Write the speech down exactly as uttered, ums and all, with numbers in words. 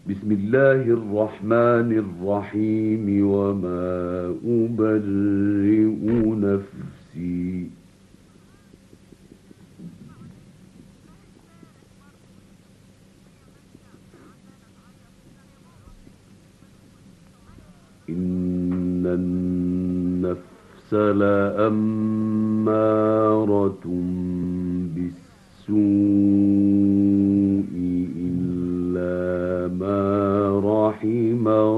بسم الله الرحمن الرحيم وما أبرئ نفسي إن النفس لأمارة بالسوء إلا ما رحم